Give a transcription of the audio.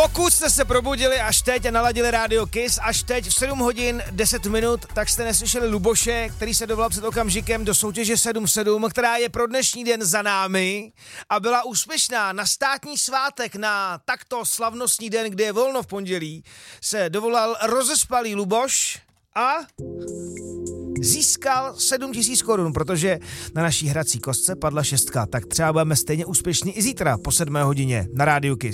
Pokud jste se probudili až teď a naladili Radio Kiss až teď v 7 hodin 10 minut, tak jste neslyšeli Luboše, který se dovolal před okamžikem do soutěže 7-7, která je pro dnešní den za námi a byla úspěšná. Na státní svátek, na takto slavnostní den, kdy je volno v pondělí, se dovolal rozespalý Luboš a získal 7 000 korun, protože na naší hrací kostce padla 6, tak třeba budeme stejně úspěšní i zítra po 7 hodině na Radio Kiss.